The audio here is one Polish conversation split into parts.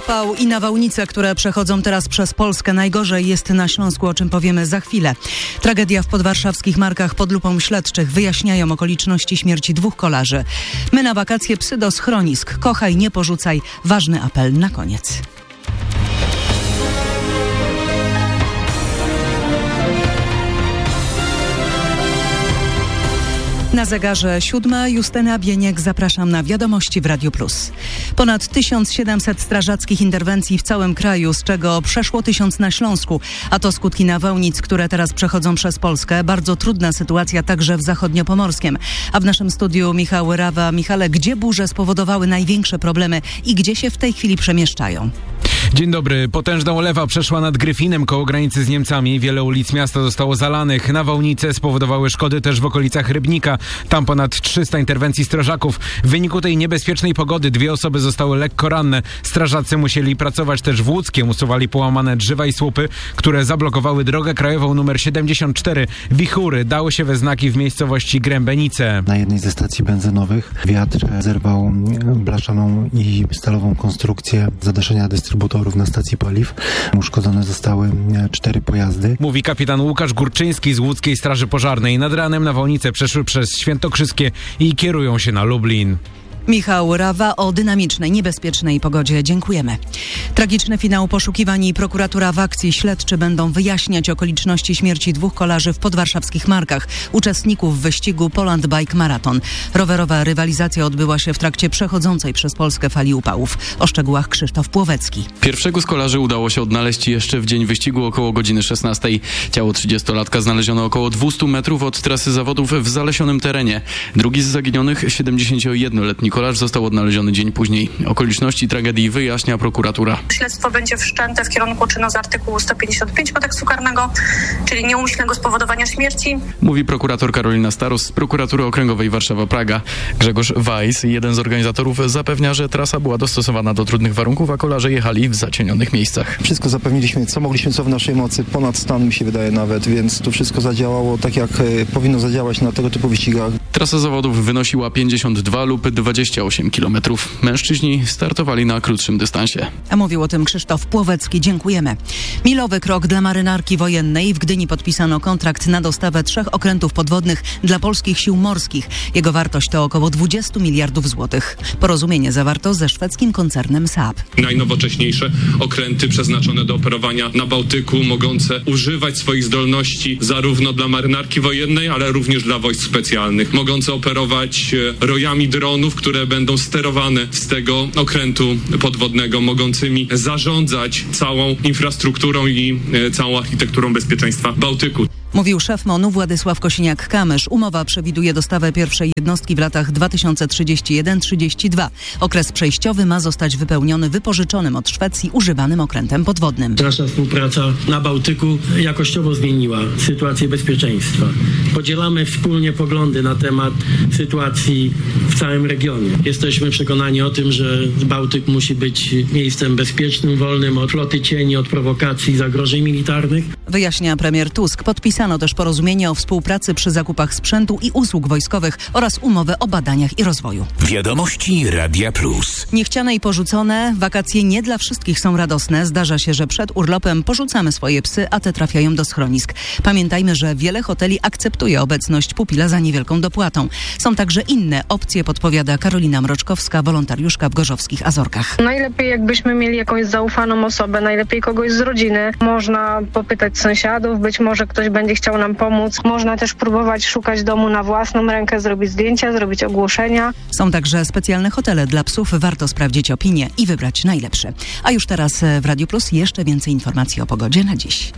Upał i nawałnice, które przechodzą teraz przez Polskę. Najgorzej jest na Śląsku, o czym powiemy za chwilę. Tragedia w podwarszawskich Markach pod lupą śledczych. Wyjaśniają okoliczności śmierci 2 kolarzy. My na wakacje, psy do schronisk. Kochaj, nie porzucaj. Ważny apel na koniec. Na zegarze 7. Justyna Bieniek. Zapraszam na Wiadomości w Radiu Plus. Ponad 1700 strażackich interwencji w całym kraju, z czego przeszło 1000 na Śląsku. A to skutki nawałnic, które teraz przechodzą przez Polskę. Bardzo trudna sytuacja także w zachodniopomorskiem. A w naszym studiu Michał Rawa. Michale, gdzie burze spowodowały największe problemy i gdzie się w tej chwili przemieszczają? Dzień dobry. Potężna ulewa przeszła nad Gryfinem koło granicy z Niemcami. Wiele ulic miasta zostało zalanych. Nawałnice spowodowały szkody też w okolicach Rybnika. Tam ponad 300 interwencji strażaków. W wyniku tej niebezpiecznej pogody 2 osoby zostały lekko ranne. Strażacy musieli pracować też w Łódzkiem. Usuwali połamane drzewa i słupy, które zablokowały drogę krajową nr 74. Wichury dały się we znaki w miejscowości Grębenice. Na jednej ze stacji benzynowych wiatr zerwał blaszaną i stalową konstrukcję zadaszenia dystrybutorów na stacji paliw. Uszkodzone zostały 4 pojazdy. Mówi kapitan Łukasz Górczyński z Łódzkiej Straży Pożarnej. Nad ranem nawałnice przeszły przez Świętokrzyskie i kierują się na Lublin. Michał Rawa o dynamicznej, niebezpiecznej pogodzie. Dziękujemy. Tragiczny finał poszukiwań i prokuratura w akcji. Śledczy będą wyjaśniać okoliczności śmierci 2 kolarzy w podwarszawskich Markach, uczestników wyścigu Poland Bike Marathon. Rowerowa rywalizacja odbyła się w trakcie przechodzącej przez Polskę fali upałów. O szczegółach Krzysztof Płowecki. Pierwszego z kolarzy udało się odnaleźć jeszcze w dzień wyścigu około godziny 16. Ciało 30-latka znaleziono około 200 metrów od trasy zawodów w zalesionym terenie. Drugi z zaginionych, 71-letni kolarz, został odnaleziony dzień później. Okoliczności tragedii wyjaśnia prokuratura. Śledztwo będzie wszczęte w kierunku czynu z artykułu 155 Kodeksu Karnego, czyli nieumyślnego spowodowania śmierci. Mówi prokurator Karolina Staros z prokuratury okręgowej Warszawa-Praga. Grzegorz Weiss, jeden z organizatorów, zapewnia, że trasa była dostosowana do trudnych warunków, a kolarze jechali w zacienionych miejscach. Wszystko zapewniliśmy, co mogliśmy, co w naszej mocy, ponad stan mi się wydaje nawet, więc to wszystko zadziałało tak, jak powinno zadziałać na tego typu wyścigach. Trasa zawodów wynosiła 52 lub 28 km. Mężczyźni startowali na krótszym dystansie. A mówił o tym Krzysztof Płowecki. Dziękujemy. Milowy krok dla marynarki wojennej. W Gdyni podpisano kontrakt na dostawę 3 okrętów podwodnych dla polskich sił morskich. Jego wartość to około 20 miliardów złotych. Porozumienie zawarto ze szwedzkim koncernem Saab. Najnowocześniejsze okręty przeznaczone do operowania na Bałtyku, mogące używać swoich zdolności zarówno dla marynarki wojennej, ale również dla wojsk specjalnych. Mogące operować rojami dronów, które będą sterowane z tego okrętu podwodnego, mogącymi zarządzać całą infrastrukturą i całą architekturą bezpieczeństwa Bałtyku. Mówił szef MON-u Władysław Kosiniak-Kamysz. Umowa przewiduje dostawę pierwszej jednostki w latach 2031-32. Okres przejściowy ma zostać wypełniony wypożyczonym od Szwecji używanym okrętem podwodnym. Nasza współpraca na Bałtyku jakościowo zmieniła sytuację bezpieczeństwa. Podzielamy wspólnie poglądy na temat sytuacji w całym regionie. Jesteśmy przekonani o tym, że Bałtyk musi być miejscem bezpiecznym, wolnym od floty cieni, od prowokacji, zagrożeń militarnych. Wyjaśnia premier Tusk. Podpisano też porozumienie o współpracy przy zakupach sprzętu i usług wojskowych oraz umowę o badaniach i rozwoju. Wiadomości Radia Plus. Niechciane i porzucone. Wakacje nie dla wszystkich są radosne. Zdarza się, że przed urlopem porzucamy swoje psy, a te trafiają do schronisk. Pamiętajmy, że wiele hoteli akceptuje obecność pupila za niewielką dopłatą. Są także inne opcje, podpowiada Karolina Mroczkowska, wolontariuszka w Gorzowskich Azorkach. Najlepiej jakbyśmy mieli jakąś zaufaną osobę, najlepiej kogoś z rodziny. Można popytać sąsiadów, być może ktoś będzie chciał nam pomóc. Można też próbować szukać domu na własną rękę, zrobić zdjęcia, zrobić ogłoszenia. Są także specjalne hotele dla psów. Warto sprawdzić opinię i wybrać najlepsze. A już teraz w Radiu Plus jeszcze więcej informacji o pogodzie na dziś.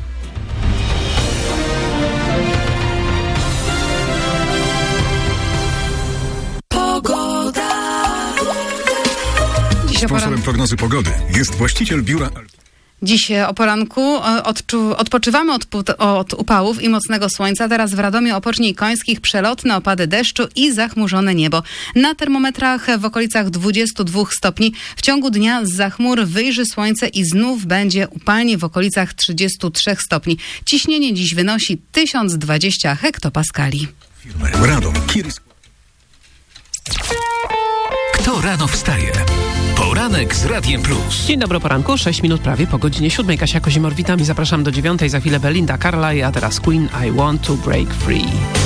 Sponsorem prognozy pogody jest właściciel biura. Dziś o poranku odpoczywamy od upałów i mocnego słońca. Teraz w Radomiu, Opoczni i Końskich przelotne opady deszczu i zachmurzone niebo. Na termometrach w okolicach 22 stopni. W ciągu dnia zza chmur wyjrzy słońce i znów będzie upalnie w okolicach 33 stopni. Ciśnienie dziś wynosi 1020 hektopaskali. Radom. Kto rano wstaje? Pora Poranek z Radiem Plus. Dzień dobry, poranku, 6 minut prawie po godzinie 7. Kasia Kozimor, witam i zapraszam do 9. Za chwilę Belinda Carlisle, a teraz Queen, I Want to Break Free.